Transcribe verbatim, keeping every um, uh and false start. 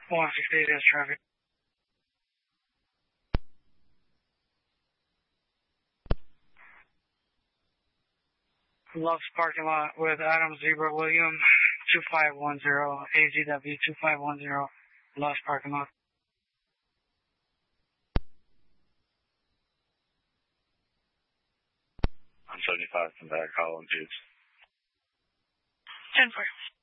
one sixty-eight is traffic. Love's parking lot with Adam Zebra William, two five one zero, A Z W two five one zero, Love's parking lot. I'm seventy-five from back, Holland Juice. ten four.